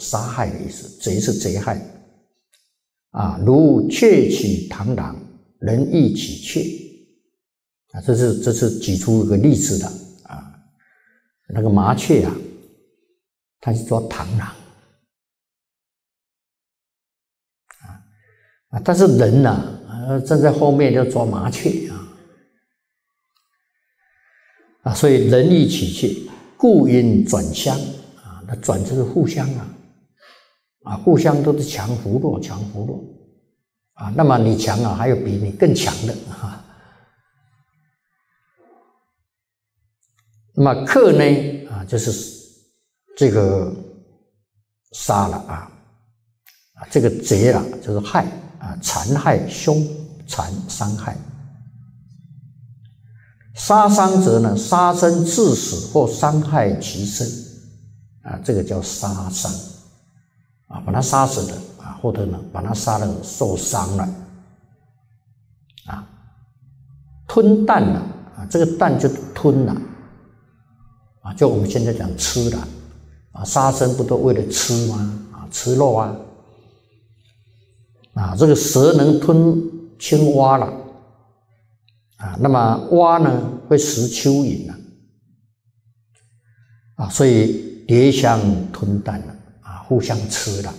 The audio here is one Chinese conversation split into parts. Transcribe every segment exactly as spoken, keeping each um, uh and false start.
杀害的意思，贼是贼害啊，如窃取螳螂，人亦取窃啊，这是这是举出一个例子的啊，那个麻雀啊，它是抓螳螂啊啊，但是人呐、啊，站在后面要抓麻雀啊啊，所以人亦取窃，故因转相啊，那转就是互相啊啊，互相都是强扶弱，强扶弱啊，那么你强啊，还有比你更强的啊。那么克呢啊，就是这个杀了啊啊，这个贼了就是害啊，残害凶残伤害。杀伤者呢，杀生致死或伤害其身啊，这个叫杀伤啊，把他杀死的啊，或者呢把他杀了受伤了啊。吞啖了啊，这个啖就吞了啊，就我们现在讲吃了啊，杀生不都为了吃吗？啊，吃肉啊啊，这个蛇能吞青蛙了啊，那么蛙呢会食蚯蚓了啊，所以蝶相吞啖了啊，互相吃了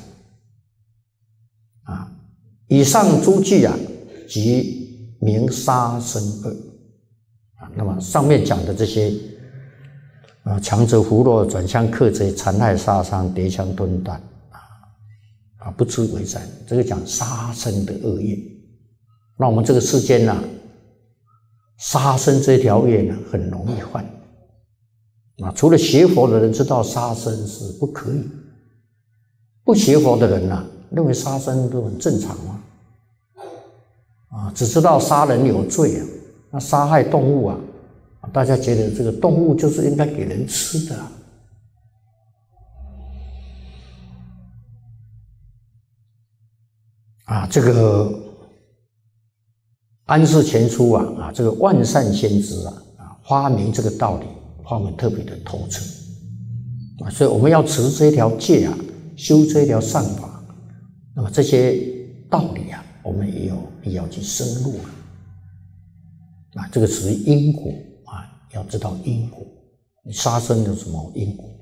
啊。以上诸句啊，即名杀生恶啊。那么上面讲的这些啊，强则扶弱，转相克贼，残害杀伤，蝶相吞啖啊啊，不知为善，这个讲杀生的恶业。那我们这个世间呢、啊？杀生这条业呢，很容易犯啊。除了学佛的人知道杀生是不可以，不学佛的人呢、啊，认为杀生都很正常啊，啊，只知道杀人有罪啊，那杀害动物啊，大家觉得这个动物就是应该给人吃的啊。啊，这个。安世全书啊啊，这个万善先知啊啊，发明这个道理，发明特别的透彻啊，所以我们要持这条戒啊，修这条善法，那么这些道理啊，我们也有必要去深入啊。啊，这个属于因果啊，要知道因果，你杀生有什么因果？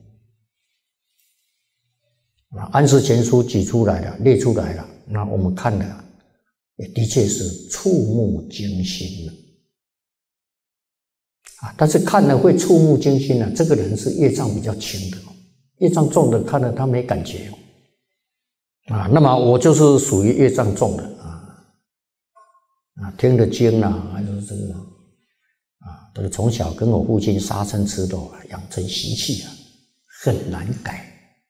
啊，安世全书举出来了，列出来了，那我们看了。也的确是触目惊心了啊！但是看了会触目惊心啊，这个人是业障比较轻的，业障重的看了他没感觉啊。那么我就是属于业障重的啊啊，听了经啊，还有这个啊，这个从小跟我父亲杀生吃肉啊，养成习气啊，很难改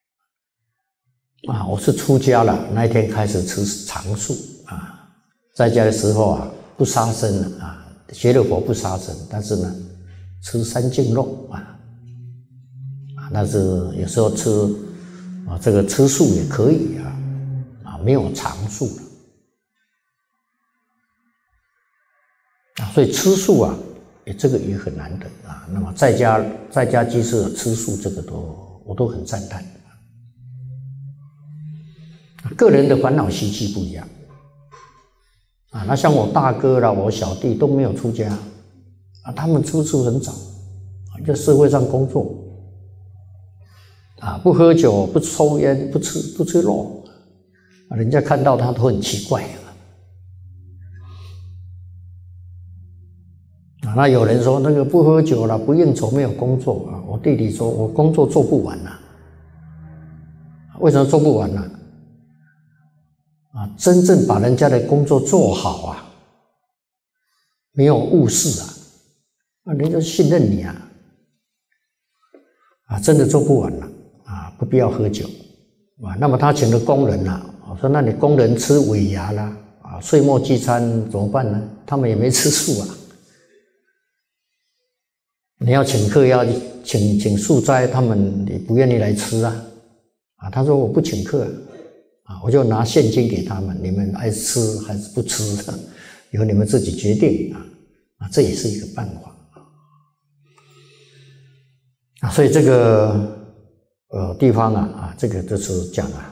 啊。我是出家了，那一天开始吃长素啊。在家的时候啊，不杀生了啊，学了佛不杀生，但是呢，吃三净肉啊，啊，但是有时候吃啊，这个吃素也可以啊，啊，没有常素了啊，所以吃素啊，也这个也很难得啊。那么在家在家即使吃素，这个都我都很赞叹。个人的烦恼习气不一样。啊，那像我大哥啦，我小弟都没有出家，啊，他们出处很早，啊，在社会上工作，啊，不喝酒，不抽烟，不吃不吃肉，啊，人家看到他都很奇怪啊。啊，那有人说那个不喝酒了，不应酬，没有工作啊。我弟弟说我工作做不完了，为什么做不完呢？啊，真正把人家的工作做好啊，没有误事啊，啊，人家信任你啊，啊，真的做不完了啊，不必要喝酒啊。那么他请的工人啊，我说那你工人吃尾牙啦，啊，岁末聚餐怎么办呢？他们也没吃素啊。你要请客要请请素斋，他们也不愿意来吃啊，啊，他说我不请客啊。啊，我就拿现金给他们，你们爱吃还是不吃，由你们自己决定啊！啊，这也是一个办法啊。所以这个呃地方啊啊，这个就是讲啊。